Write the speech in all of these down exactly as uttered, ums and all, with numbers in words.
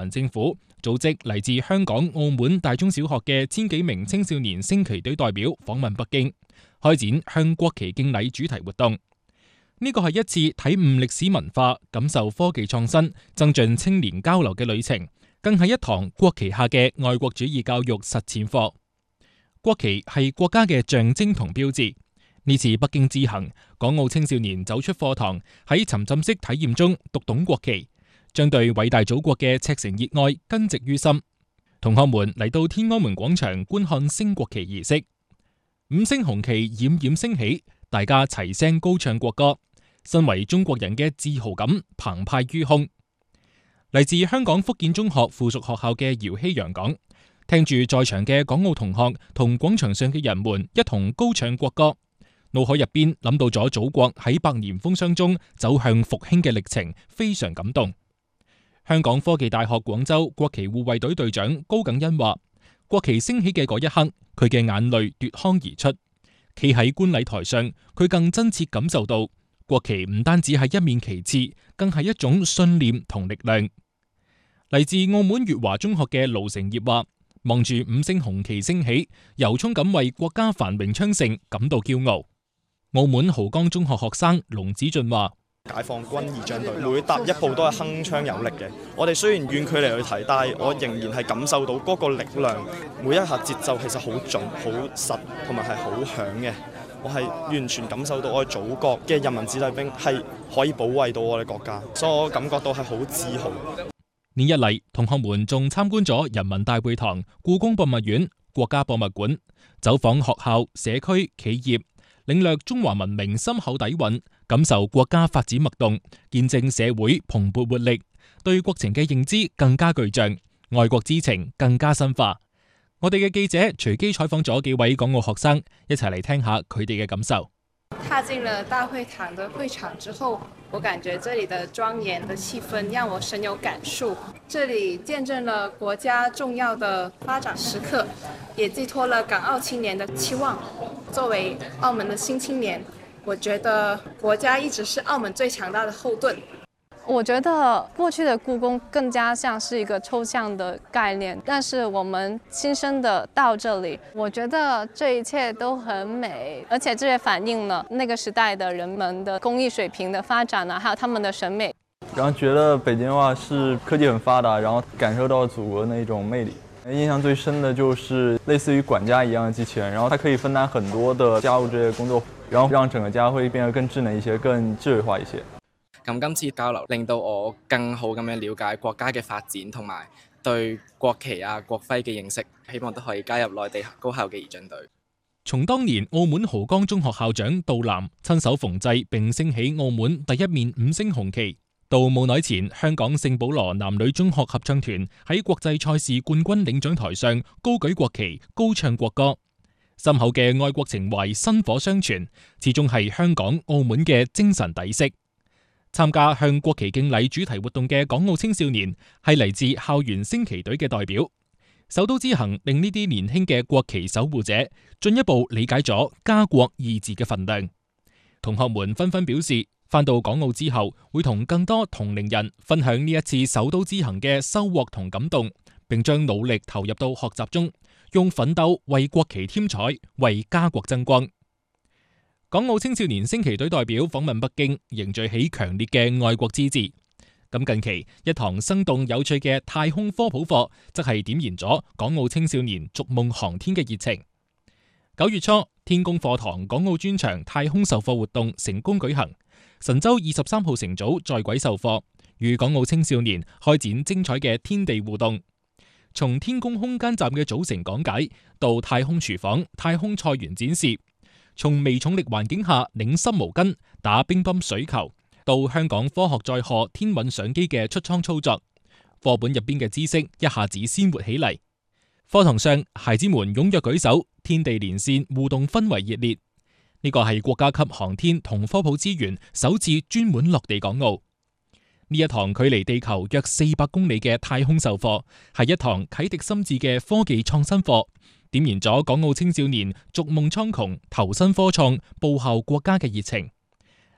蘭政府組織嚟自香港、澳門大中小學嘅千幾名青少年升旗隊代表訪問北京，開展向國旗敬禮主題活動。呢個係一次體悟歷史文化、感受科技創新、增進青年交流嘅旅程，更係一堂國旗下嘅愛國主義教育實踐課。國旗係國家嘅象徵同標誌。呢次北京之行，港澳青少年走出課堂，喺沉浸式體驗中讀懂國旗，將對偉大祖國嘅赤誠熱愛根植於心。同學們嚟到天安門廣場觀看升國旗儀式，五星紅旗冉冉升起，大家齊聲高唱國歌，身為中國人嘅自豪感澎湃於胸。嚟自香港福建中學附屬學校嘅姚希陽講，聽住在場嘅港澳同學同廣場上嘅人們一同高唱國歌，腦海入邊諗到咗祖國喺百年風霜中走向復興嘅歷程，非常感動。香港科技大學廣州國旗護衛隊隊長高耿恩話，國旗升起嘅嗰一刻，佢嘅眼淚奪眶而出。企喺觀禮台上，佢更真切感受到國旗唔單止係一面旗幟，更係一種信念同力量。嚟自澳門粵華中學嘅盧成業話，望住五星紅旗升起，由衷咁為國家繁榮昌盛感到驕傲。澳門濠江中學學生龍子俊話， 解放軍儀仗隊每踏一步都係鏗鏘有力嘅。我哋雖然遠距離去睇，但係我仍然係感受到嗰個力量，每一下節奏其實好準、好實，同埋係好響嘅。我係完全感受到我哋祖國嘅人民子弟兵係可以保衛到我哋國家，所以我感覺到係好自豪。 呢一嚟，同學們仲參觀咗人民大會堂、故宮博物院、國家博物館，走訪學校、社區、企業，領略中華文明深厚底蘊，感受國家發展脈動，見證社會蓬勃活力，對國情嘅認知更加具象，愛國之情更加深化。我哋嘅記者隨機採訪咗幾位港澳學生，一齊嚟聽下佢哋嘅感受。 踏進了大會堂的會場之後，我感覺這裡的莊嚴的氣氛讓我深有感觸。這裡見證了國家重要的發展時刻，也寄託了港澳青年的期望。作為澳門的新青年，我覺得國家一直是澳門最強大的後盾。 我覺得過去的故宮更加像是一個抽象的概念，但是我們親身的到這裡，我覺得這一切都很美，而且這也反映了那個時代的人們的工藝水平的發展啊，還有他們的審美。 然後覺得北京話是科技很發達，然後感受到祖國那種魅力。印象最深的就是類似於管家一樣的機器人，然後它可以分擔很多的家務這些工作，然後讓整個家會變得更智能一些，更智慧化一些。 咁今次交流令到我更好咁樣了解國家嘅發展同埋對國旗啊國徽嘅認識，希望都可以加入內地高校嘅儀仗隊。 從當年澳門濠江中學校長杜南親手縫製並升起澳門第一面五星紅旗，到冇耐前香港聖保羅男女中學合唱團喺國際賽事冠軍領獎台上高舉國旗高唱國歌，深厚嘅愛國情懷薪火相傳，始終係香港澳門嘅精神底色。參加向國旗敬禮主題活動嘅港澳青少年係嚟自校園升旗隊嘅代表。首都之行令呢啲年輕嘅國旗守護者進一步理解咗家國二字嘅份量。同學們紛紛表示，返到港澳之後會同更多同齡人分享呢一次首都之行嘅收穫同感動，並將努力投入到學習中，用奮鬥為國旗添彩，為家國爭光。港澳青少年升旗隊代表訪問北京，凝聚起強烈嘅愛國之志。咁近期一堂生動有趣嘅太空科普課，則係點燃咗港澳青少年逐夢航天嘅熱情。九月初，天宮課堂港澳專場太空授課活動成功舉行，神舟二十三號乘組在軌授課，與港澳青少年開展精彩嘅天地互動。從天宮空間站嘅組成講解，到太空廚房、太空菜園展示。從微重力環境下擰濕毛巾、打乒乓水球，到香港科學載荷天韻相機嘅出艙操作，課本入邊嘅知識一下子鮮活起嚟。課堂上，孩子們踴躍舉手，天地連線，互動氛圍熱烈。呢個係國家級航天同科普資源首次專門落地港澳。呢一堂距離地球約四百公里嘅太空授課，係一堂啟迪心智嘅科技創新課。點燃咗港澳青少年逐夢蒼穹、投身科創、報效國家嘅熱情。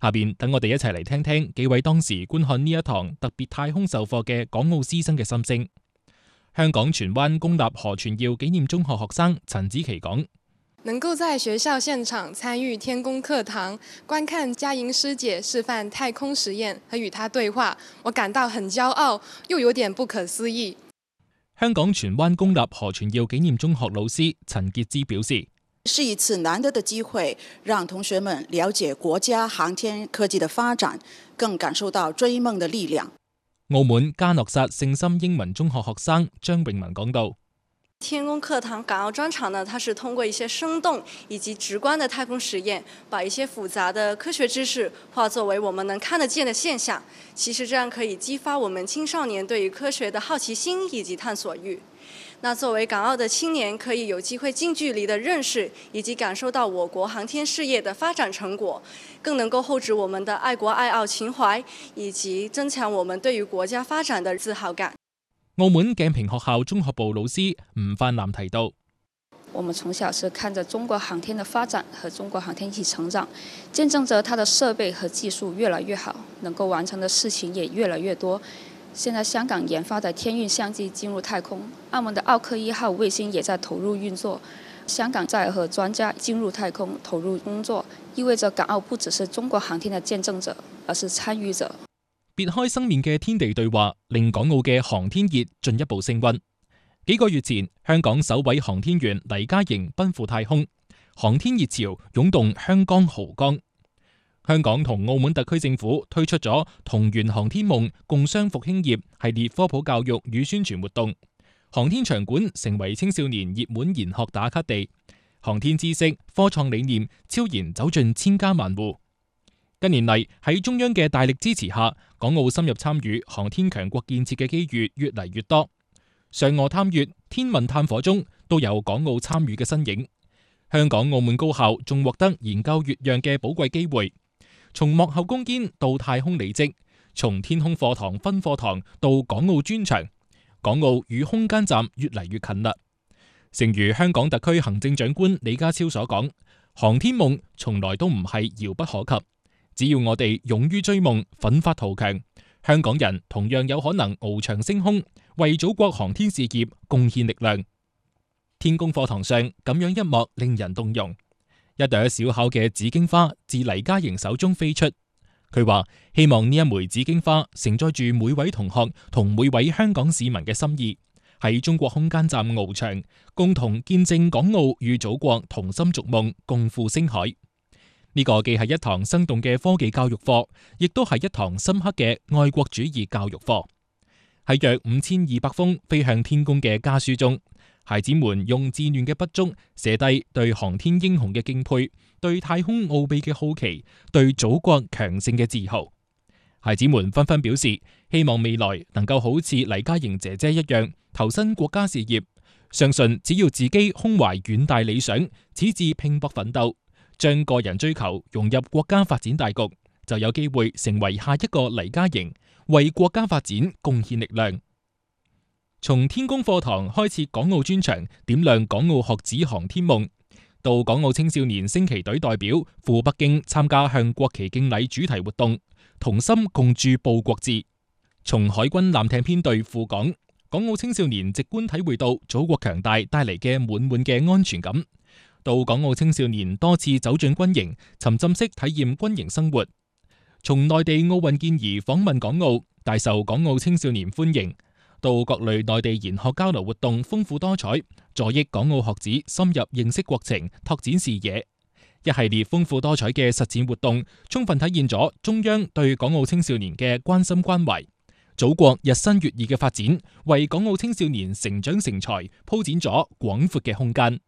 下邊等我哋一齊嚟聽聽幾位當時觀看呢一堂特別太空授課嘅港澳師生嘅心聲。香港荃灣公立何傳耀紀念中學學生陳子琪講： 能夠在學校現場參與天宮課堂，觀看嘉瑩師姐示範太空實驗和與她對話，我感到很驕傲，又有點不可思議。 香港荃灣公立何傳耀紀念中學老師陳潔芝表示： 是一次難得的機會，讓同學們了解國家航天科技的發展，更感受到追夢的力量。 澳門嘉諾撒聖心英文中學學生張永文講道： 天宮課堂港澳專場呢，它是通過一些生動以及直觀的太空實驗，把一些複雜的科學知識化作為我們能看得見的現象。其實這樣可以激發我們青少年對於科學的好奇心以及探索欲。那作為港澳的青年，可以有機會近距離的認識以及感受到我國航天事業的發展成果，更能夠厚植我們的愛國愛澳情懷，以及增強我們對於國家發展的自豪感。 澳門鏡屏學校中學部老師吳范南提到： 我們從小是看着中國航天的發展和中國航天一起成長，見證着它的設備和技術越來越好，能夠完成的事情也越來越多。現在香港研發的天運相機進入太空，澳門的奧克一號衛星也在投入運作。香港在和專家進入太空投入工作，意味着港澳不只是中國航天的見證者，而是參與者。 別開生面嘅天地對話，令港澳嘅航天熱進一步升溫。幾個月前，香港首位航天員黎嘉瑩奔赴太空，航天熱潮湧動香江濠江。香港同澳門特區政府推出咗同圓航天夢共商復興業系列科普教育與宣傳活動，航天場館成為青少年熱門研學打卡地，航天知識、科創理念超然走進千家萬戶。近年嚟喺中央嘅大力支持下，港澳深入參與航天強國建設嘅機遇越嚟越多。嫦娥探月、天問探火中都有港澳參與嘅身影。香港澳門高校仲獲得研究月壤嘅寶貴機會。從幕後攻堅到太空理職，從天空課堂分課堂到港澳專場，港澳與空間站越嚟越近啦。正如香港特區行政長官李家超所講，航天夢從來都唔係遙不可及，只要我哋勇於追夢，奮發圖強，香港人同樣有可能翱翔升空，為祖國航天事業貢獻力量。天宮課堂上咁樣一幕令人動容。一朵小巧嘅紫荊花自黎嘉瑩手中飛出，佢話希望呢一枚紫荊花承載住每位同學同每位香港市民嘅心意，喺中國空間站翱翔，共同見證港澳與祖國同心逐夢，共赴星海。呢個既係一堂生動嘅科技教育課，亦都係一堂深刻嘅愛國主義教育課。喺約五千二百封飛向天宮嘅家書中，孩子們用稚嫩嘅筆觸寫低對航天英雄嘅敬佩，對太空奧秘嘅好奇，對祖國強盛嘅自豪。孩子們紛紛表示，希望未來能夠好似黎嘉瑩姐姐一樣投身國家事業，相信只要自己胸懷遠大理想，矢志拼搏奮鬥，將個人追求融入國家發展大局，就有機會成為下一個黎嘉瑩，為國家發展貢獻力量。從天宮課堂開設港澳專場，點亮港澳學子航天夢，到港澳青少年升旗隊代表赴北京參加向國旗敬禮主題活動，同心共築報國志。從海軍艦艇編隊赴港，港澳青少年直觀體會到祖國強大帶嚟嘅滿滿嘅安全感。到港澳青少年多次走進軍營，沉浸式體驗軍營生活。從內地奧運健兒訪問港澳，大受港澳青少年歡迎。到各類內地研學交流活動豐富多彩，助益港澳學子深入認識國情，拓展視野。一系列豐富多彩嘅實踐活動，充分體現咗中央對港澳青少年嘅關心關懷。祖國日新月異嘅發展，為港澳青少年成長成才鋪展咗廣闊嘅空間。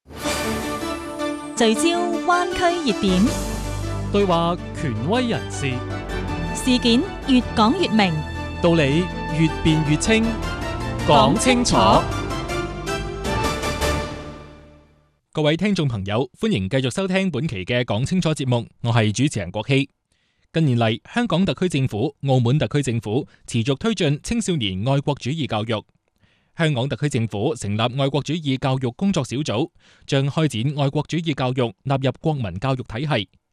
聚焦灣區熱點， 對話權威人士， 事件越講越明， 道理越辯越清，講清楚。 各位聽眾朋友，歡迎繼續收聽本期嘅講清楚節目，我係主持人郭希。近年嚟，香港特區政府、澳門特區政府持續推進青少年愛國主義教育。香港特區政府成立愛國主義教育工作小組，將開展愛國主義教育納入國民教育體系。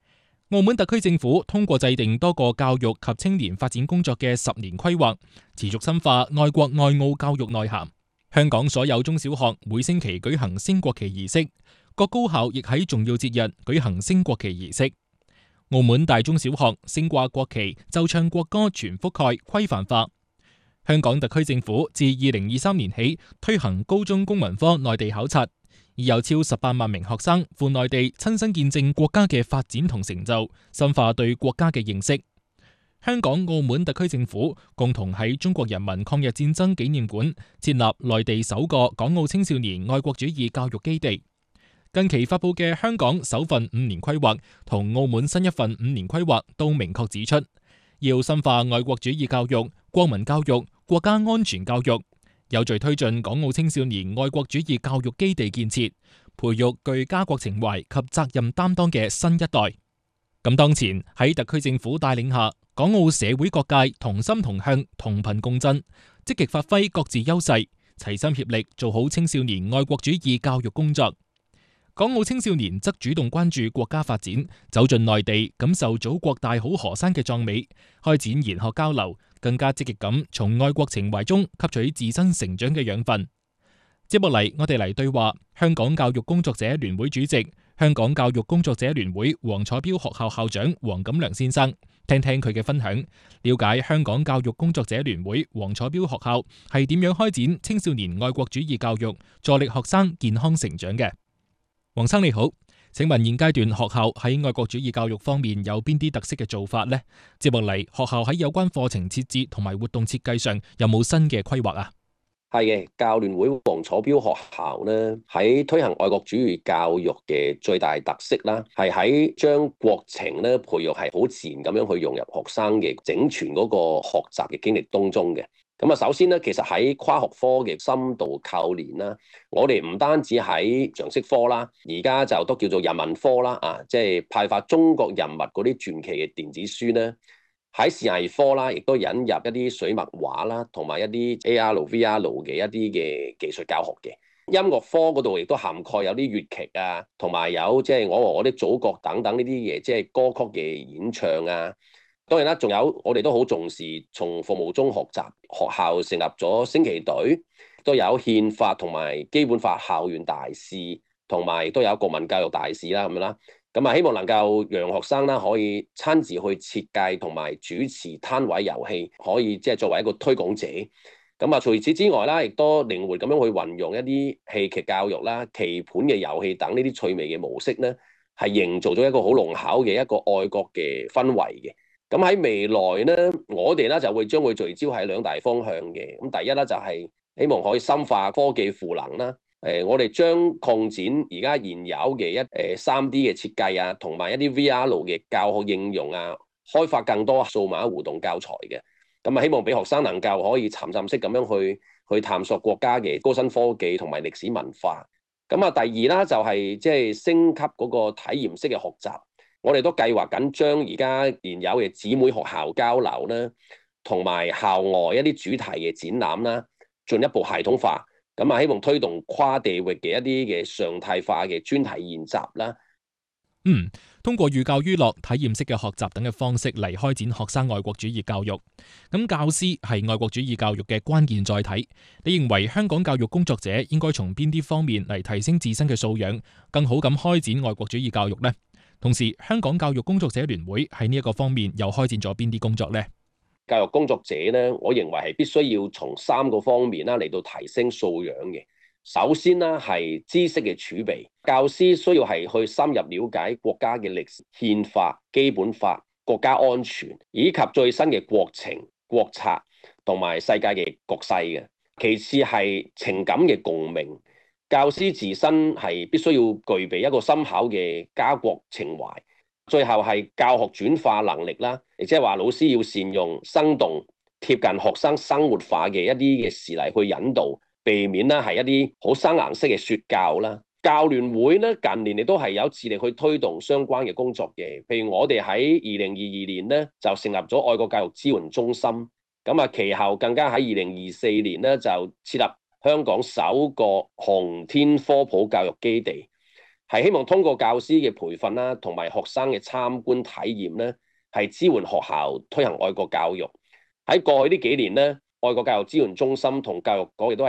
澳門特區政府通過制定多個教育及青年發展工作嘅十年規劃，持續深化愛國愛澳教育內涵。香港所有中小學每星期舉行升國旗儀式，各高校亦喺重要節日舉行升國旗儀式。澳門大中小學升掛國旗、奏唱國歌全覆蓋規範化。香港特區政府自二零二三年起推行高中公民科內地考察，已有超十八萬名學生赴內地親身見證國家嘅發展同成就，深化對國家嘅認識。香港、澳門特區政府共同喺中國人民抗日戰爭紀念館設立內地首個港澳青少年愛國主義教育基地。近期發佈嘅香港首份五年規劃同澳門新一份五年規劃都明確指出，要深化愛國主義教育、國民教育、國家安全教育，有序推進港澳青少年愛國主義教育基地建設，培育具家國情懷及責任擔當嘅新一代。咁當前喺特區政府帶領下，港澳社會各界同心同向、同頻共振，積極發揮各自優勢，齊心協力做好青少年愛國主義教育工作。港澳青少年則主動關注國家發展，走進內地，感受祖國大好河山嘅壯美，開展研學交流，更加積極咁從愛國情懷中吸取自身成長嘅養分。接落嚟，我哋嚟對話香港教育工作者聯會主席、香港教育工作者聯會黃楚標學校校長黃錦良先生，聽聽佢嘅分享，了解香港教育工作者聯會黃楚標學校係點樣開展青少年愛國主義教育，助力學生健康成長嘅。黃生你好，請問現階段學校喺愛國主義教育方面有邊啲特色嘅做法呢？接落嚟，學校喺有關課程設置同埋活動設計上有冇新嘅規劃啊？ 係嘅，教聯會黃楚標學校呢喺推行愛國主義教育嘅最大特色啦，係喺將國情咧培育係好自然咁樣去融入學生嘅整全嗰個學習嘅經歷當中嘅。咁啊，首先咧，其實喺跨學科嘅深度扣連啦，我哋唔單止喺常識科啦，而家就都叫做人文科啦，啊，即係派發中國人物嗰啲傳奇嘅電子書咧。喺視藝科啦，亦都引入一啲水墨畫啦，同埋一啲 A R、V R 嘅一啲嘅技術教學嘅。音樂科嗰度亦都涵蓋有啲粵劇啊，同埋有即係我和我的祖國等等呢啲嘢，即係歌曲嘅演唱啊。當然啦，仲有我哋都好重視從服務中學習，學校成立咗升旗隊，都有憲法同埋基本法校園大使，同埋都有國民教育大使啦咁樣啦。咁啊，希望能夠讓學生啦可以親自去設計同埋主持攤位遊戲，可以即係作為一個推廣者。咁啊，除此之外啦，亦都靈活咁樣去運用一啲戲劇教育啦、棋盤嘅遊戲等呢啲趣味嘅模式咧，係營造咗一個好濃厚嘅一個愛國嘅氛圍嘅。咁喺未來咧，我哋咧就會將會聚焦喺兩大方向嘅。咁第一咧就係希望可以深化科技賦能啦。誒，我哋將擴展而家現有嘅一誒三 D 嘅設計啊，同埋一啲 V R 嘅教學應用啊，開發更多數碼互動教材嘅。咁啊，希望俾學生能夠可以沉浸式咁樣去去探索國家嘅高新科技同埋歷史文化。咁啊，第二啦就係即係升級嗰個體驗式嘅學習。我哋都計劃緊將而家現有嘅姊妹學校交流啦，同埋校外一啲主題嘅展覽啦，進一步系統化。咁啊，希望推動跨地域嘅一啲嘅常態化嘅專題研習啦。 嗯，通過寓教於樂、體驗式嘅學習等嘅方式嚟開展學生愛國主義教育。咁教師係愛國主義教育嘅關鍵載體。你認為香港教育工作者應該從邊啲方面嚟提升自身嘅素養，更好咁開展愛國主義教育呢？同時，香港教育工作者聯會喺呢一個方面又開展咗邊啲工作呢？ 教育工作者咧，我認為係必須要從三個方面啦嚟到提升素養嘅。首先啦，係知識嘅儲備，教師需要係去深入了解國家嘅歷史、憲法、基本法、國家安全以及最新嘅國情、國策同埋世界嘅局勢嘅。其次係情感嘅共鳴，教師自身係必須要具備一個深厚嘅家國情懷。最後係教學轉化能力啦，亦即係話老師要善用生動貼近學生生活化嘅一啲嘅事例去引導，避免啦係一啲好生硬式嘅説教啦。教聯會咧近年亦都係有致力去推動相關嘅工作嘅，譬如我哋喺二零二二年咧就成立咗愛國教育支援中心，咁啊其後更加喺二零二四年咧就設立香港首個航天科普教育基地。 係希望通過教師嘅培訓啦，同埋學生嘅參觀體驗咧，係支援學校推行愛國教育。喺過去呢幾年咧，愛國教育支援中心同教育局亦都係